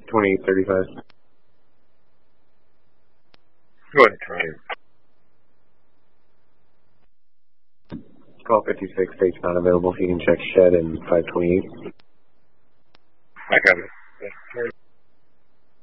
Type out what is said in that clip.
2835. Go ahead, try it. Call 56, state's not available. You can check shed and 528.